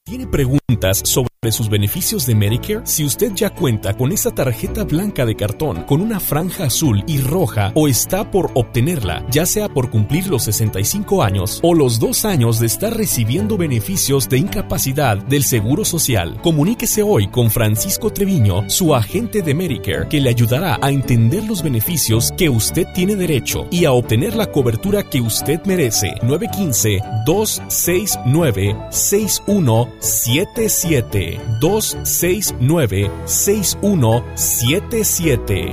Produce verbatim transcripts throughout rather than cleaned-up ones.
¿Tiene preguntas sobre sus beneficios de Medicare? Si usted ya cuenta con esa tarjeta blanca de cartón con una franja azul y roja o está por obtenerla, ya sea por cumplir los sesenta y cinco años o los dos años de estar recibiendo beneficios de incapacidad del Seguro Social, comuníquese hoy con Francisco Treviño, su agente de Medicare, que le ayudará a entender los beneficios que usted tiene derecho y a obtener la cobertura que usted merece. nueve uno cinco, dos seis nueve, seis uno siete siete. dos seis nueve, seis uno siete siete.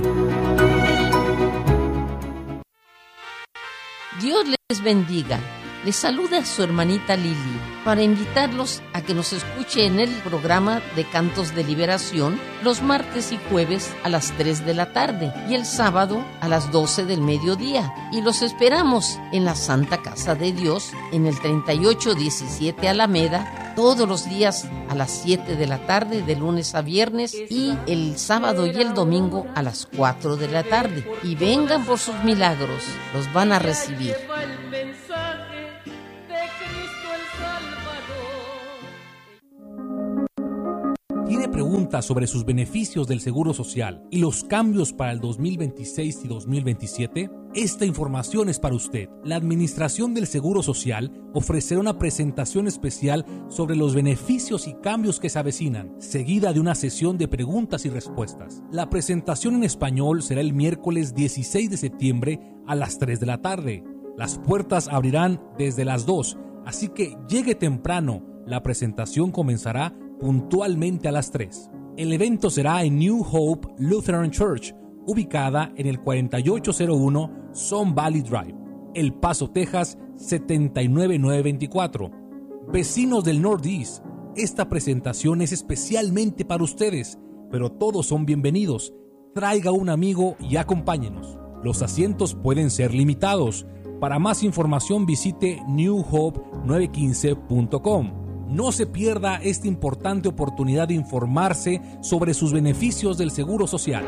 Dios les bendiga. Les saluda su hermanita Lili para invitarlos a que nos escuche en el programa de Cantos de Liberación los martes y jueves a las tres de la tarde y el sábado a las doce del mediodía. Y los esperamos en la Santa Casa de Dios en el treinta y ocho diecisiete Alameda todos los días a las siete de la tarde de lunes a viernes y el sábado y el domingo a las cuatro de la tarde. Y vengan por sus milagros, los van a recibir. ¿Tiene preguntas sobre sus beneficios del Seguro Social y los cambios para el dos mil veintiséis y dos mil veintisiete? Esta información es para usted. La Administración del Seguro Social ofrecerá una presentación especial sobre los beneficios y cambios que se avecinan, seguida de una sesión de preguntas y respuestas. La presentación en español será el miércoles dieciséis de septiembre a las tres de la tarde. Las puertas abrirán desde las dos, así que llegue temprano. La presentación comenzará puntualmente a las tres. El evento será en New Hope Lutheran Church, ubicada en el cuarenta y ocho cero uno Sun Valley Drive, El Paso, Texas setenta y nueve mil novecientos veinticuatro. Vecinos del Northeast, esta presentación es especialmente para ustedes, pero todos son bienvenidos. Traiga un amigo y acompáñenos. Los asientos pueden ser limitados. Para más información visite new hope nueve quince punto com. No se pierda esta importante oportunidad de informarse sobre sus beneficios del Seguro Social.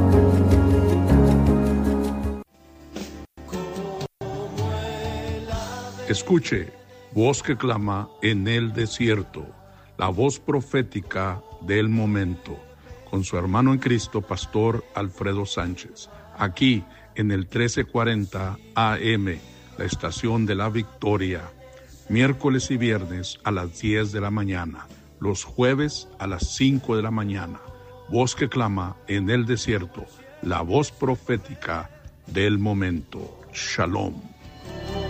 Escuche, voz que clama en el desierto, la voz profética del momento, con su hermano en Cristo, Pastor Alfredo Sánchez, aquí en el trece cuarenta A M, la estación de la Victoria. Miércoles y viernes a las diez de la mañana, los jueves a las cinco de la mañana. Voz que clama en el desierto, la voz profética del momento. Shalom.